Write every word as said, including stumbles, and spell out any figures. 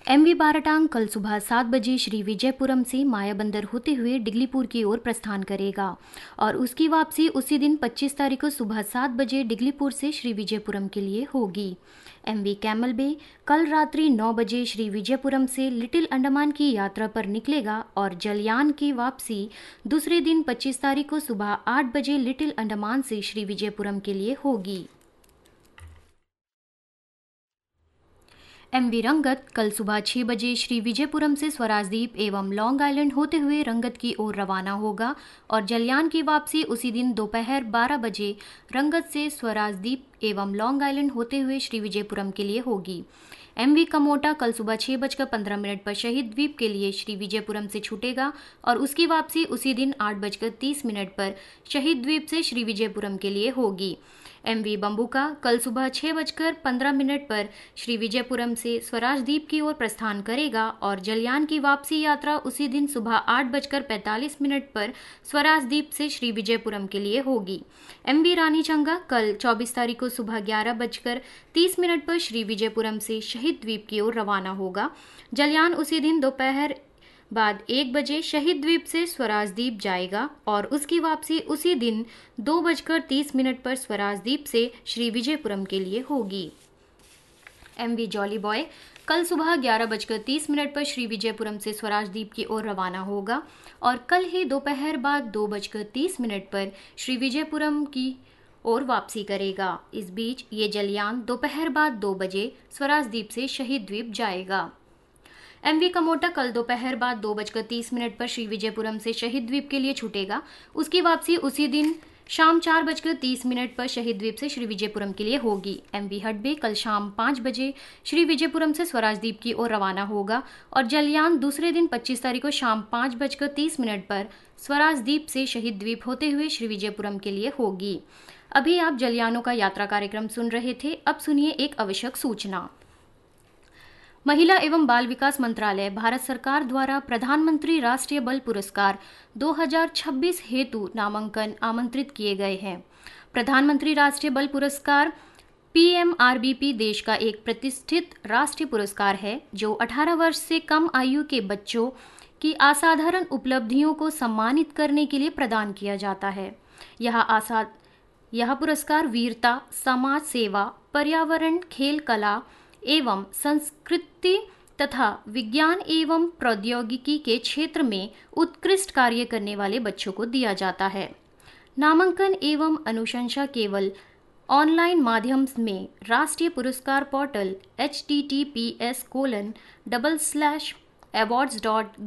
MV Baratang कल सुबह सात बजे श्री विजयपुरम से मायाबंदर होते हुए डिगलीपुर की ओर प्रस्थान करेगा और उसकी वापसी उसी दिन पच्चीस तारीख को सुबह सात बजे डिगलीपुर से श्री विजयपुरम के लिए होगी। एमवी कैमल बे कल रात्रि नौ बजे श्री विजयपुरम से लिटिल अंडमान की यात्रा पर निकलेगा और जलयान की वापसी दूसरे दिन पच्चीस तारीख को सुबह आठ बजे लिटिल अंडमान से श्री विजयपुरम के लिए होगी। एमवी रंगत कल सुबह छह बजे श्री विजयपुरम से स्वराज द्वीप एवं लॉन्ग आइलैंड होते हुए रंगत की ओर रवाना होगा और जलयान की वापसी उसी दिन दोपहर बारह बजे रंगत से स्वराज द्वीप एवं लॉन्ग आइलैंड होते हुए श्री विजयपुरम के लिए होगी। एमवी कमोटा कल सुबह छह बजकर पंद्रह मिनट पर शहीद द्वीप के लिए श्री विजयपुरम से छूटेगा और उसकी वापसी उसी दिन आठ बजकर तीस मिनट पर शहीद द्वीप से श्री विजयपुरम के लिए होगी। एमवी बम्बुका कल सुबह छह बजकर पंद्रह मिनट पर श्री विजयपुरम से स्वराज द्वीप की ओर प्रस्थान करेगा और जलयान की वापसी यात्रा उसी दिन सुबह आठ बजकर पैंतालीस मिनट पर स्वराज द्वीप से श्री विजयपुरम के लिए होगी। एमवी रानीचंगा कल चौबीस तारीख को सुबह ग्यारह बजकर तीस मिनट पर श्री विजयपुरम से शहीद द्वीप की ओर रवाना होगा। जलयान उसी दिन दोपहर बाद एक बजे शहीद द्वीप से स्वराज द्वीप जाएगा और उसकी वापसी उसी दिन दो बजकर तीस मिनट पर स्वराज द्वीप से श्री विजयपुरम के लिए होगी। एमवी जॉली बॉय कल सुबह ग्यारह बजकर तीस मिनट पर श्री विजयपुरम से स्वराज द्वीप की ओर रवाना होगा और कल ही दोपहर बाद दो बजकर तीस मिनट पर श्री विजयपुरम की और वापसी करेगा। इस बीच ये जलयान दोपहर बाद दो बजे स्वराज द्वीप से शहीद द्वीप जाएगा। एमवी कमोटा कल दोपहर बाद दो बजकर तीस मिनट पर श्री विजयपुरम से शहीद द्वीप के लिए छूटेगा। उसकी वापसी उसी दिन शाम चार बजकर तीस मिनट पर शहीद द्वीप से श्री विजयपुरम के लिए होगी। एमवी हडबे कल शाम पाँच बजे श्री विजयपुरम से स्वराज द्वीप की ओर रवाना होगा और जलयान दूसरे दिन पच्चीस तारीख को शाम पाँच बजकर तीस मिनट पर स्वराज द्वीप से शहीद द्वीप होते हुए श्री विजयपुरम के लिए होगी। अभी आप जलयानों का यात्रा कार्यक्रम सुन रहे थे। अब सुनिए एक आवश्यक सूचना। महिला एवं बाल विकास मंत्रालय भारत सरकार द्वारा प्रधानमंत्री राष्ट्रीय बाल पुरस्कार दो हज़ार छब्बीस हेतु नामांकन आमंत्रित किए गए हैं। प्रधानमंत्री राष्ट्रीय बाल पुरस्कार पीएमआरबीपी देश का एक प्रतिष्ठित राष्ट्रीय पुरस्कार है जो अठारह वर्ष से कम आयु के बच्चों की असाधारण उपलब्धियों को सम्मानित करने के लिए प्रदान किया जाता है। यह आसा यह पुरस्कार वीरता, समाज सेवा, पर्यावरण, खेल, कला एवं संस्कृति तथा विज्ञान एवं प्रौद्योगिकी के क्षेत्र में उत्कृष्ट कार्य करने वाले बच्चों को दिया जाता है। नामांकन एवं अनुशंसा केवल ऑनलाइन माध्यम में राष्ट्रीय पुरस्कार portal H T T P S colon double slash awards dot